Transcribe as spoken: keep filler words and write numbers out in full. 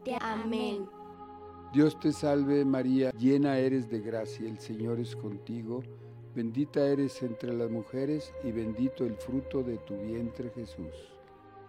eternamente. Amén. Dios te salve María, llena eres de gracia, el Señor es contigo, bendita eres entre las mujeres y bendito el fruto de tu vientre Jesús.